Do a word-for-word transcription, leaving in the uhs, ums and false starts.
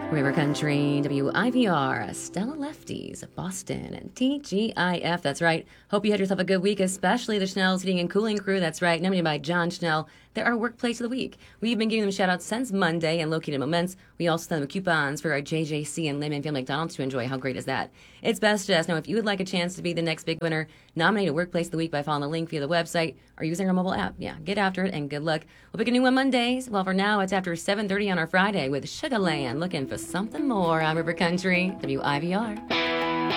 River Country, W I V R, Stella Lefties, Boston, and T G I F. That's right. Hope you had yourself a good week, especially the Schnell's Heating and Cooling crew. That's right. Nominated by John Schnell. They're our workplace of the week. We've been giving them shout outs since Monday and located moments. We also send them coupons for our J J C and Lemon Family McDonald's to enjoy. How great is that? It's best to ask now if you would like a chance to be the next big winner. Nominate a workplace of the week by following the link via the website or using our mobile app. Yeah, get after it and good luck. We'll pick a new one Mondays. Well, for now, it's after seven thirty on our Friday with Sugarland looking for something more on River Country, W I V R.